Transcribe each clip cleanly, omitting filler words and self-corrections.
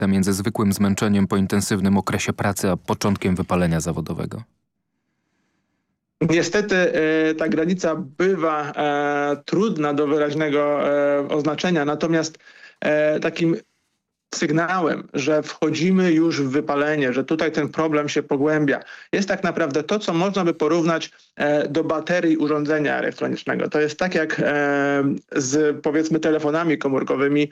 między zwykłym zmęczeniem po intensywnym okresie pracy, a początkiem wypalenia zawodowego? Niestety ta granica bywa trudna do wyraźnego oznaczenia, natomiast takim sygnałem, że wchodzimy już w wypalenie, że tutaj ten problem się pogłębia, jest tak naprawdę to, co można by porównać do baterii urządzenia elektronicznego. To jest tak jak z, powiedzmy, telefonami komórkowymi,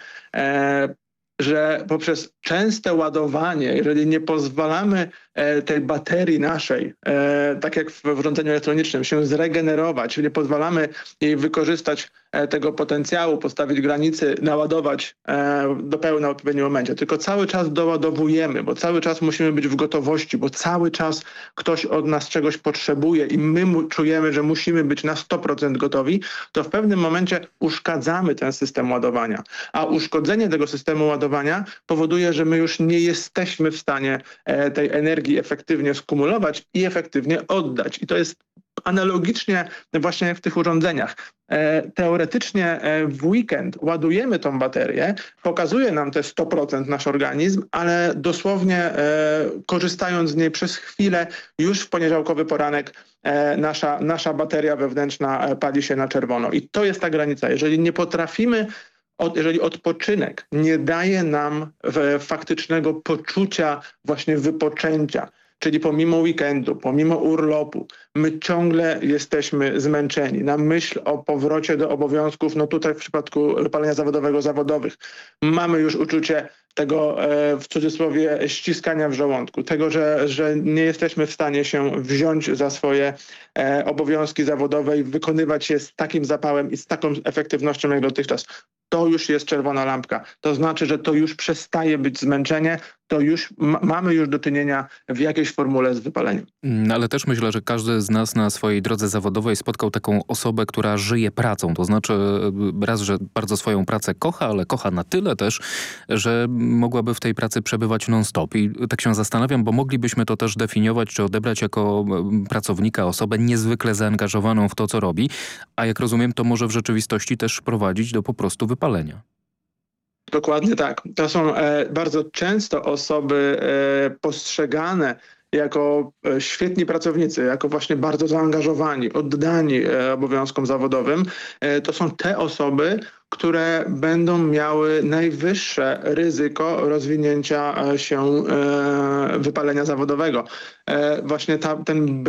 że poprzez częste ładowanie, jeżeli nie pozwalamy tej baterii naszej, tak jak w urządzeniu elektronicznym, się zregenerować, czyli pozwalamy jej wykorzystać tego potencjału, postawić granicy, naładować do pełna w odpowiednim momencie. Tylko cały czas doładowujemy, bo cały czas musimy być w gotowości, bo cały czas ktoś od nas czegoś potrzebuje i my czujemy, że musimy być na 100% gotowi, to w pewnym momencie uszkadzamy ten system ładowania. A uszkodzenie tego systemu ładowania powoduje, że my już nie jesteśmy w stanie tej energii efektywnie skumulować i efektywnie oddać. I to jest analogicznie właśnie jak w tych urządzeniach. Teoretycznie w weekend ładujemy tą baterię, pokazuje nam te 100% nasz organizm, ale dosłownie korzystając z niej przez chwilę, już w poniedziałkowy poranek nasza bateria wewnętrzna pali się na czerwono. I to jest ta granica. Jeżeli nie potrafimy, jeżeli odpoczynek nie daje nam faktycznego poczucia właśnie wypoczęcia, czyli pomimo weekendu, pomimo urlopu, my ciągle jesteśmy zmęczeni. Na myśl o powrocie do obowiązków, no tutaj w przypadku wypalenia zawodowego zawodowych, mamy już uczucie tego w cudzysłowie ściskania w żołądku, tego, że nie jesteśmy w stanie się wziąć za swoje obowiązki zawodowe i wykonywać je z takim zapałem i z taką efektywnością jak dotychczas. To już jest czerwona lampka. To znaczy, że to już przestaje być zmęczenie, to już mamy już do czynienia w jakiejś formule z wypaleniem. Ale też myślę, że każdy z nas na swojej drodze zawodowej spotkał taką osobę, która żyje pracą. To znaczy raz, że bardzo swoją pracę kocha, ale kocha na tyle też, że mogłaby w tej pracy przebywać non-stop. I tak się zastanawiam, bo moglibyśmy to też definiować, czy odebrać jako pracownika, osobę niezwykle zaangażowaną w to, co robi, a jak rozumiem, to może w rzeczywistości też prowadzić do po prostu wypalenia. Dokładnie tak. To są bardzo często osoby postrzegane jako świetni pracownicy, jako właśnie bardzo zaangażowani, oddani obowiązkom zawodowym. To są te osoby, które będą miały najwyższe ryzyko rozwinięcia się wypalenia zawodowego. Właśnie ten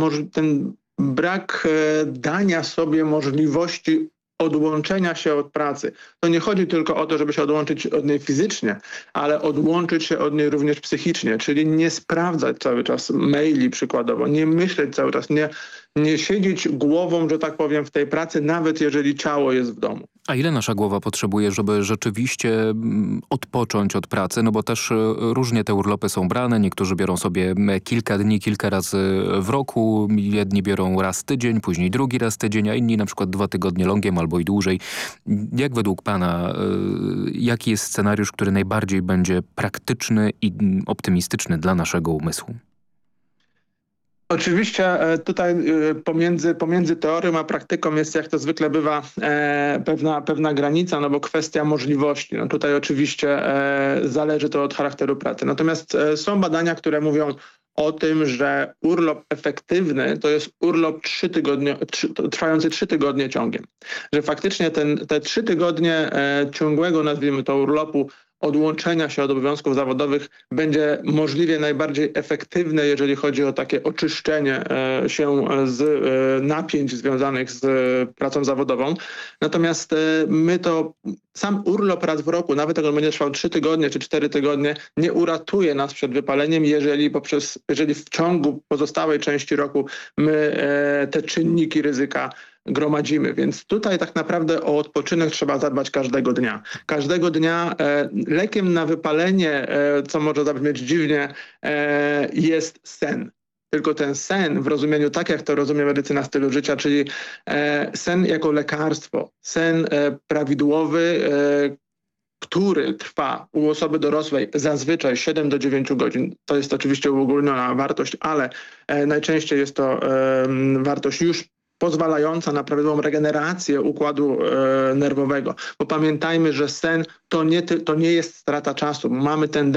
brak dania sobie możliwości odłączenia się od pracy. To nie chodzi tylko o to, żeby się odłączyć od niej fizycznie, ale odłączyć się od niej również psychicznie, czyli nie sprawdzać cały czas maili przykładowo, nie myśleć cały czas, nie siedzieć głową, że tak powiem, w tej pracy, nawet jeżeli ciało jest w domu. A ile nasza głowa potrzebuje, żeby rzeczywiście odpocząć od pracy? No bo też różnie te urlopy są brane. Niektórzy biorą sobie kilka dni, kilka razy w roku. Jedni biorą raz tydzień, później drugi raz tydzień, a inni na przykład 2 tygodnie longiem albo i dłużej. Jak według pana, jaki jest scenariusz, który najbardziej będzie praktyczny i optymistyczny dla naszego umysłu? Oczywiście tutaj pomiędzy teorią a praktyką jest, jak to zwykle bywa, pewna granica, no bo kwestia możliwości. No tutaj oczywiście zależy to od charakteru pracy. Natomiast są badania, które mówią o tym, że urlop efektywny to jest urlop trwający 3 tygodnie ciągiem. Że faktycznie te 3 tygodnie ciągłego, nazwijmy to, urlopu, odłączenia się od obowiązków zawodowych będzie możliwie najbardziej efektywne, jeżeli chodzi o takie oczyszczenie się z napięć związanych z pracą zawodową. Natomiast sam urlop raz w roku, nawet jak on będzie trwał 3 tygodnie czy 4 tygodnie, nie uratuje nas przed wypaleniem, jeżeli w ciągu pozostałej części roku my te czynniki ryzyka gromadzimy. Więc tutaj tak naprawdę o odpoczynek trzeba zadbać każdego dnia. Każdego dnia lekiem na wypalenie, co może zabrzmieć dziwnie, jest sen. Tylko ten sen w rozumieniu tak, jak to rozumie medycyna stylu życia, czyli sen jako lekarstwo, sen prawidłowy, który trwa u osoby dorosłej zazwyczaj 7 do 9 godzin. To jest oczywiście uogólniona wartość, ale najczęściej jest to wartość już pozwalająca na prawidłową regenerację układu nerwowego. Bo pamiętajmy, że sen to nie jest strata czasu. Mamy tendencję